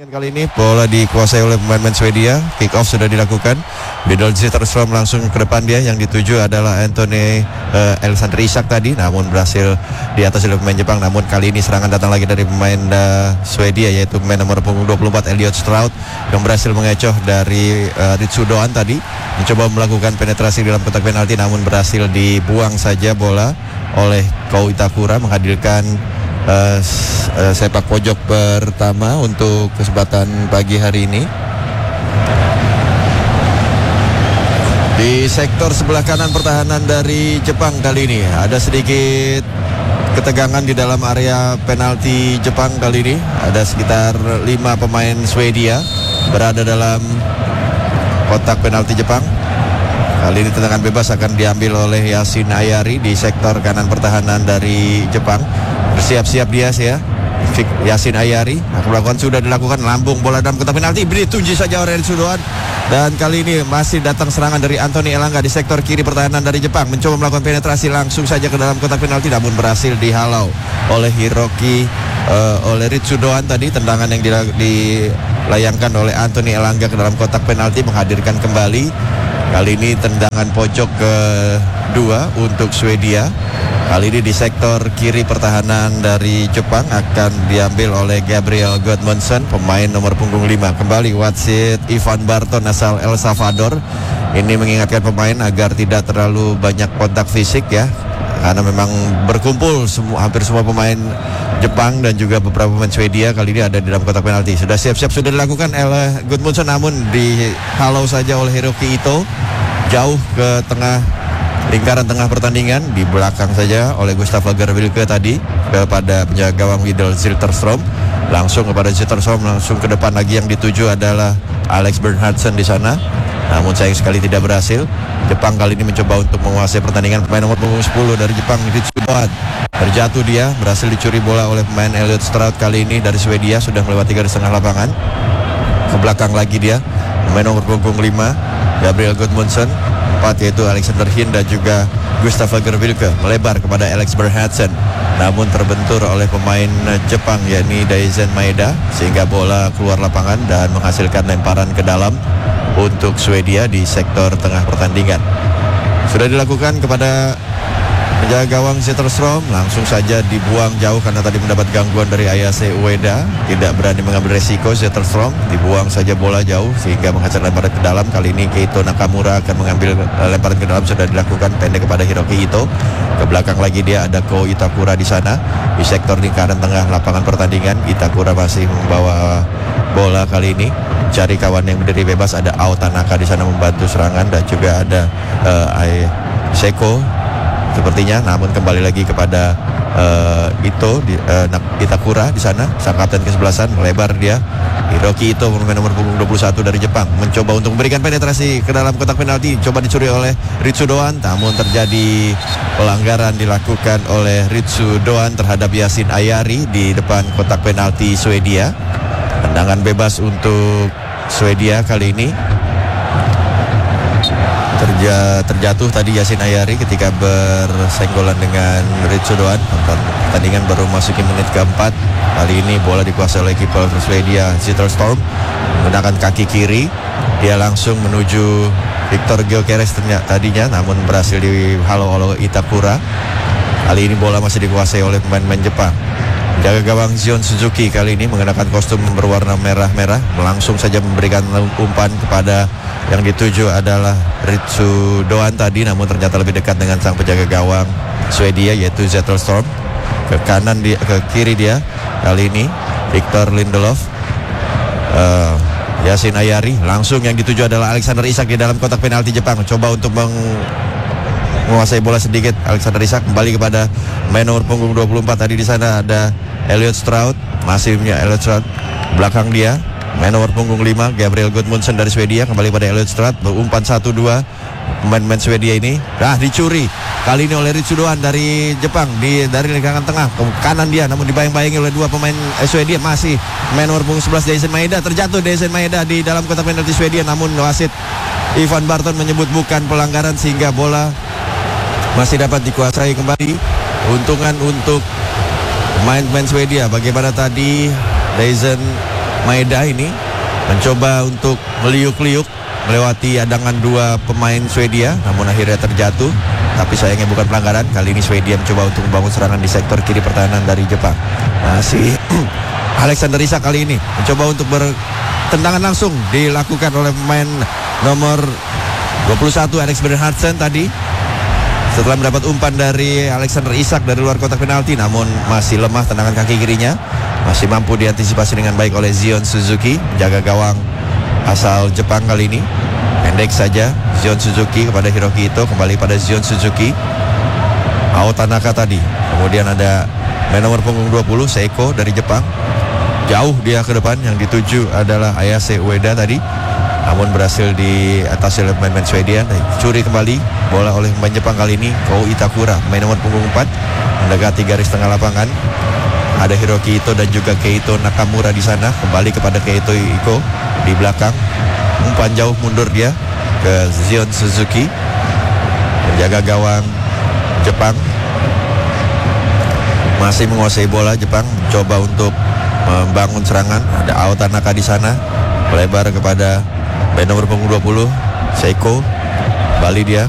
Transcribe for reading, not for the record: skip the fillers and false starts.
Kali ini bola dikuasai oleh pemain Swedia. Kick off sudah dilakukan. Bidol Zetterström langsung ke depan dia. Yang dituju adalah Anthony Alexander Isak tadi, namun berhasil di atas oleh pemain Jepang. Namun kali ini serangan datang lagi dari pemain Swedia, yaitu pemain nomor punggung 24 Elliot Stroud, yang berhasil mengecoh dari Ritsu Doan tadi, mencoba melakukan penetrasi dalam kotak penalti, namun berhasil dibuang saja bola oleh Ko Itakura, menghadirkan sepak pojok pertama untuk kesempatan pagi hari ini. Di sektor sebelah kanan pertahanan dari Jepang kali ini ada sedikit ketegangan di dalam area penalti Jepang kali ini. Ada sekitar 5 pemain Swedia berada dalam kotak penalti Jepang. Kali ini tendangan bebas akan diambil oleh Yasin Ayari di sektor kanan pertahanan dari Jepang. Bersiap-siap dia ya. Yasin Ayari sudah dilakukan, lambung bola dalam kotak penalti, ditunjuk saja oleh Sudoan. Dan kali ini masih datang serangan dari Anthony Elanga di sektor kiri pertahanan dari Jepang, mencoba melakukan penetrasi langsung saja ke dalam kotak penalti, namun berhasil dihalau oleh oleh Ritsudoan tadi. Tendangan yang dilayangkan oleh Anthony Elanga ke dalam kotak penalti menghadirkan kembali kali ini tendangan pojok kedua untuk Swedia. Kali ini di sektor kiri pertahanan dari Jepang akan diambil oleh Gabriel Gudmundsson, pemain nomor punggung 5. Kembali wasit Ivan Barton asal El Salvador. Ini mengingatkan pemain agar tidak terlalu banyak kontak fisik ya, karena memang berkumpul hampir semua pemain Jepang dan juga beberapa pemain Swedia kali ini ada di dalam kotak penalti. Sudah siap-siap sudah dilakukan oleh Gudmundsson, namun dihalau saja oleh Hiroki Ito jauh ke lingkaran tengah pertandingan, di belakang saja oleh Gustav Lagerwilke tadi kepada penjaga gawang Bidol Zetterström. Langsung kepada Zetterström, langsung ke depan lagi, yang dituju adalah Alex Bernhardsson di sana. Namun sayang sekali tidak berhasil. Jepang kali ini mencoba untuk menguasai pertandingan. Pemain nomor punggung 10 dari Jepang, Ritsudoan, terjatuh dia, berhasil dicuri bola oleh pemain Elliot Stroud kali ini dari Swedia, sudah melewati garis tengah lapangan. Ke belakang lagi dia, pemain nomor punggung 5 Gabriel Gudmundsson, 4 yaitu Alexander Hin dan juga Gustav Lagerwilke, melebar kepada Alex Bernhardsson, namun terbentur oleh pemain Jepang yakni Daizen Maeda, sehingga bola keluar lapangan dan menghasilkan lemparan ke dalam untuk Swedia di sektor tengah pertandingan. Sudah dilakukan kepada penjaga gawang Zetterström, langsung saja dibuang jauh karena tadi mendapat gangguan dari Ayase Ueda. Tidak berani mengambil resiko Zetterström, dibuang saja bola jauh sehingga menghasilkan lemparan ke dalam. Kali ini Keito Nakamura akan mengambil lemparan ke dalam, sudah dilakukan pendek kepada Hiroki Ito. Ke belakang lagi dia ada Ko Itakura di sana di sektor lingkaran tengah lapangan pertandingan. Itakura masih membawa bola kali ini, cari kawan yang berdiri bebas. Ada Ao Tanaka di sana membantu serangan dan juga ada Seko sepertinya, namun kembali lagi kepada Itakura di sana, sang kapten kesebelasan, melebar dia. Hiroki Ito, pemain nomor punggung 21 dari Jepang, mencoba untuk memberikan penetrasi ke dalam kotak penalti, coba dicuri oleh Ritsudoan, namun terjadi pelanggaran dilakukan oleh Ritsudoan terhadap Yasin Ayari di depan kotak penalti Swedia. Tendangan bebas untuk Swedia kali ini. Terjatuh tadi Yasin Ayari ketika bersenggolan dengan Ritsudoan. Pertandingan baru masuki menit keempat. Kali ini bola dikuasai oleh kiper Swedia Zetterström menggunakan kaki kiri. Dia langsung menuju Victor Gyökeres tadinya, namun berhasil dihalau oleh Itakura. Kali ini bola masih dikuasai oleh pemain-pemain Jepang. Jaga gawang Zion Suzuki kali ini mengenakan kostum berwarna merah-merah, langsung saja memberikan umpan kepada yang dituju adalah Ritsudoan tadi, namun ternyata lebih dekat dengan sang penjaga gawang Swedia yaitu Zetterström. Ke kiri dia kali ini Victor Lindelof. Yasin Ayari, langsung yang dituju adalah Alexander Isak di dalam kotak penalti Jepang. Coba untuk menguasai bola sedikit. Alexander Isak kembali kepada main nomor punggung 24 tadi, di sana ada Elliot Stroud, masih punya Elliot Stroud. Belakang dia main nomor punggung 5 Gabriel Gudmundsson dari Swedia, kembali pada Elliot Stroud, berumpan 1-2 pemain Swedia ini. Dicuri kali ini oleh Ritsudoan dari Jepang dari lingkaran tengah ke kanan dia, namun dibayang-bayangi oleh 2 pemain Swedia. Masih main nomor punggung 11 Daizen Maeda, terjatuh Daizen Maeda di dalam kotak penalti Swedia, namun wasit Ivan Barton menyebut bukan pelanggaran sehingga bola masih dapat dikuasai kembali. Untungan untuk pemain-pemain Swedia. Bagaimana tadi Daizen Maeda ini mencoba untuk meliuk-liuk melewati adangan dua pemain Swedia, namun akhirnya terjatuh. Tapi sayangnya bukan pelanggaran. Kali ini Swedia mencoba untuk membangun serangan di sektor kiri pertahanan dari Jepang. Masih Alexander Isak kali ini mencoba untuk bertendangan langsung dilakukan oleh pemain nomor 21 Alex Bernhardsen tadi. Setelah mendapat umpan dari Alexander Isak dari luar kotak penalti, namun masih lemah tendangan kaki kirinya. Masih mampu diantisipasi dengan baik oleh Zion Suzuki, jaga gawang asal Jepang kali ini. Pendek saja Zion Suzuki kepada Hiroki Ito, kembali pada Zion Suzuki. Ao Tanaka tadi. Kemudian ada main nomor punggung 20 Seiko dari Jepang. Jauh dia ke depan, yang dituju adalah Ayase Ueda tadi. Namun berhasil diatasi oleh pemain Swedia. Curi kembali bola oleh pemain Jepang kali ini Kou Itakura, main nomor punggung 4, mendekati garis tengah lapangan. Ada Hiroki Ito dan juga Keito Nakamura di sana. Kembali kepada Keito Iko di belakang. Umpan jauh mundur dia ke Zion Suzuki, menjaga gawang Jepang. Masih menguasai bola Jepang, coba untuk membangun serangan. Ada Ao Tanaka di sana, melebar kepada main nomor punggung 20 Seiko. Bali dia